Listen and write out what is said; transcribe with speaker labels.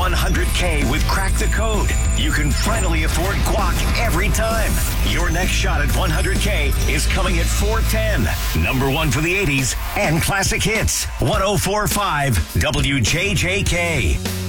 Speaker 1: 100K with Crack the Code. You can finally afford guac every time. Your next shot at 100K is coming at 410. Number one for the 80s and classic hits. 104.5 WJJK.